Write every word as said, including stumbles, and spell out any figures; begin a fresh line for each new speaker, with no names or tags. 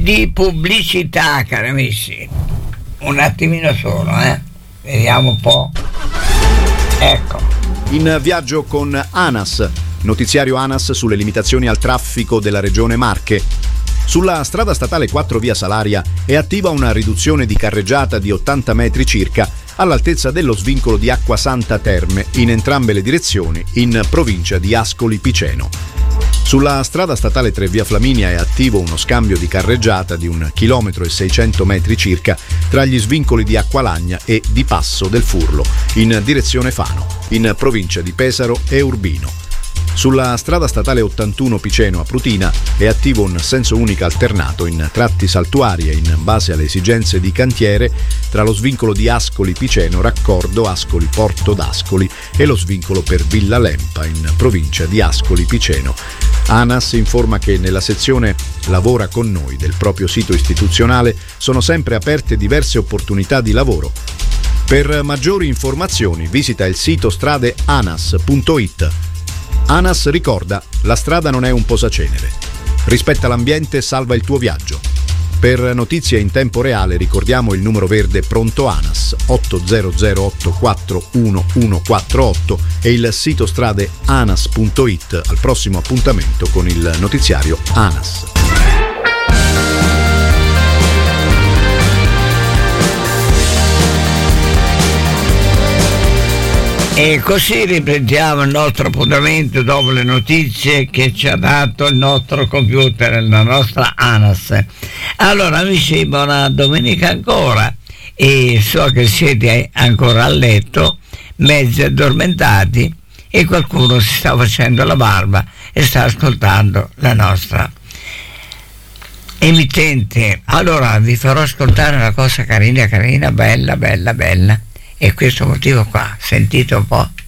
di pubblicità, cari amici. Un attimino solo, eh. Vediamo un po'. Ecco.
In viaggio con ANAS, notiziario ANAS sulle limitazioni al traffico della regione Marche. Sulla strada statale quattro via Salaria è attiva una riduzione di carreggiata di ottanta metri circa all'altezza dello svincolo di Acquasanta Terme in entrambe le direzioni in provincia di Ascoli Piceno. Sulla strada statale tre via Flaminia è attivo uno scambio di carreggiata di un chilometro e seicento metri circa tra gli svincoli di Acqualagna e di Passo del Furlo in direzione Fano in provincia di Pesaro e Urbino. Sulla strada statale ottantuno Piceno a Prutina è attivo un senso unico alternato in tratti saltuari e in base alle esigenze di cantiere tra lo svincolo di Ascoli Piceno Raccordo Ascoli Porto d'Ascoli e lo svincolo per Villa Lempa in provincia di Ascoli Piceno. ANAS informa che nella sezione Lavora con noi del proprio sito istituzionale sono sempre aperte diverse opportunità di lavoro. Per maggiori informazioni visita il sito strade anas punto it. ANAS ricorda: la strada non è un posacenere. Rispetta l'ambiente e salva il tuo viaggio. Per notizie in tempo reale ricordiamo il numero verde Pronto ANAS otto zero zero otto quattro uno uno quattro otto e il sito strade anas punto it. Al prossimo appuntamento con il notiziario ANAS.
E così riprendiamo il nostro appuntamento dopo le notizie che ci ha dato il nostro computer, la nostra ANAS. Allora amici, buona domenica ancora, e so che siete ancora a letto, mezzi addormentati, e qualcuno si sta facendo la barba e sta ascoltando la nostra emittente. Allora vi farò ascoltare una cosa carina carina, bella bella bella. E questo motivo qua, sentite un po'.